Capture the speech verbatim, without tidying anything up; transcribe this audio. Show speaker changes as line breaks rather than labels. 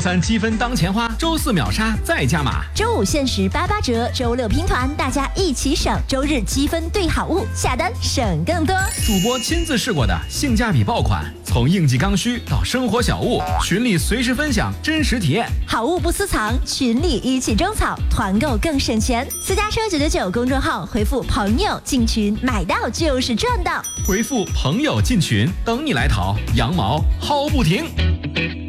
三积分当钱花，周四秒杀再加码，
周五限时八八折，周六拼团，大家一起省，周日积分兑好物，下单省更多。
主播亲自试过的性价比爆款，从应季刚需到生活小物，群里随时分享真实体验，
好物不私藏，群里一起种草，团购更省钱。私家车九九九公众号回复朋友进群，买到就是赚到。
回复朋友进群，等你来淘，羊毛薅不停。